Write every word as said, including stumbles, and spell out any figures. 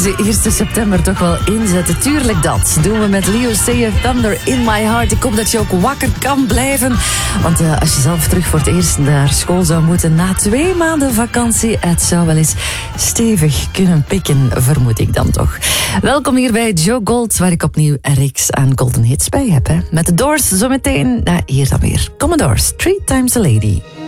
De eerste september toch wel inzetten. Tuurlijk dat. Doen we met Leo Sayer, Thunder in My Heart. Ik hoop dat je ook wakker kan blijven. Want uh, als je zelf terug voor het eerst naar school zou moeten na twee maanden vakantie, het zou wel eens stevig kunnen pikken, vermoed ik dan toch. Welkom hier bij Joe Gold, waar ik opnieuw een reeks aan golden hits bij heb. Hè. Met de Doors zometeen. Nou, hier dan weer. Commodores, Three Times a Lady.